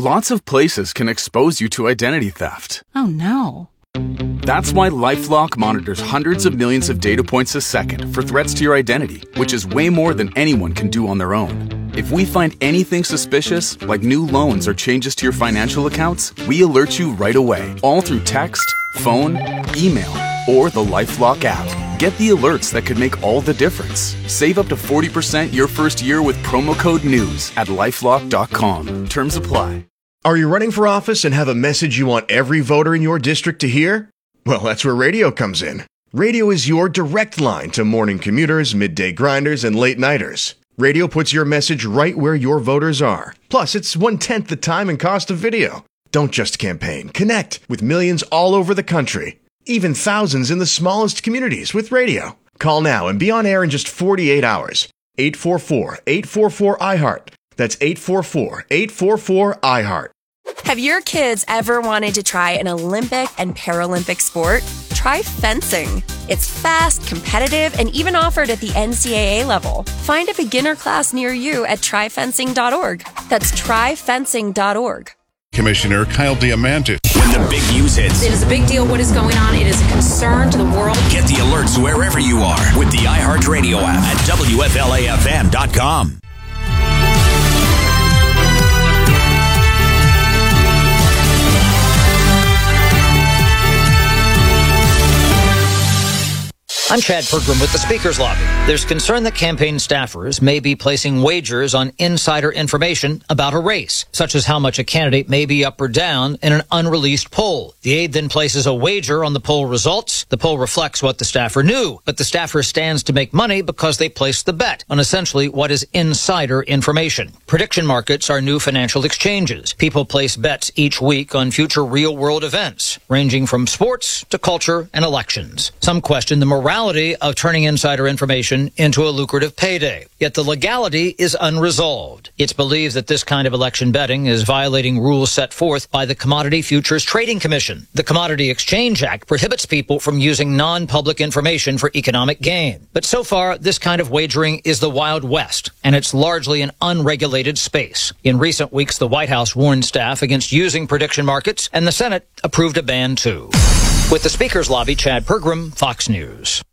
Lots of places can expose you to identity theft. Oh, no. That's why LifeLock monitors hundreds of millions of data points a second for threats to your identity, which is way more than anyone can do on their own. If we find anything suspicious, like new loans or changes to your financial accounts, we alert you right away, all through text, phone, email, or the LifeLock app. Get the alerts that could make all the difference. Save up to 40% your first year with promo code NEWS at LifeLock.com. Terms apply. Are you running for office and have a message you want every voter in your district to hear? Well, that's where radio comes in. Radio is your direct line to morning commuters, midday grinders, and late nighters. Radio puts your message right where your voters are. Plus, it's 1/10 the time and cost of video. Don't just campaign. Connect with millions all over the country. Even thousands in the smallest communities with radio. Call now and be on air in just 48 hours. 844-844-IHEART. That's 844-844-IHEART. Have your kids ever wanted to try an Olympic and Paralympic sport? Try fencing. It's fast, competitive, and even offered at the NCAA level. Find a beginner class near you at tryfencing.org. That's tryfencing.org. Commissioner Kyle Diamandis. When the big news hits, it is a big deal what is going on. It is a concern to the world. Get the alerts wherever you are with the iHeartRadio app at WFLAFM.com. I'm Chad Pergram with the Speaker's Lobby. There's concern that campaign staffers may be placing wagers on insider information about a race, such as how much a candidate may be up or down in an unreleased poll. The aide then places a wager on the poll results. The poll reflects what the staffer knew, but the staffer stands to make money because they placed the bet on essentially what is insider information. Prediction markets are new financial exchanges. People place bets each week on future real-world events, ranging from sports to culture and elections. Some question the morality of turning insider information into a lucrative payday. Yet the legality is unresolved. It's believed that this kind of election betting is violating rules set forth by the Commodity Futures Trading Commission. The Commodity Exchange Act prohibits people from using non-public information for economic gain. But so far, this kind of wagering is the Wild West, and it's largely an unregulated space. In recent weeks, the White House warned staff against using prediction markets, and the Senate approved a ban too. With the Speaker's Lobby, Chad Pergram, Fox News.